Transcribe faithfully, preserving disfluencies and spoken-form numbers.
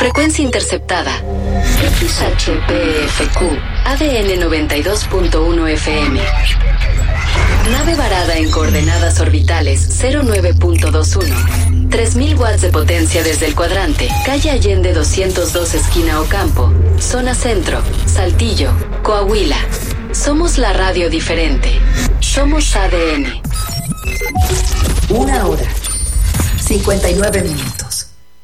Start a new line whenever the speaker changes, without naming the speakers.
Frecuencia interceptada. X H P F Q, A D N noventa y dos punto uno F M. Nave varada en coordenadas orbitales cero nueve punto veintiuno. tres mil watts de potencia desde el cuadrante. Calle Allende doscientos dos, esquina Ocampo. Zona Centro, Saltillo, Coahuila. Somos la radio diferente. Somos A D N.
Una hora. cincuenta y nueve minutos.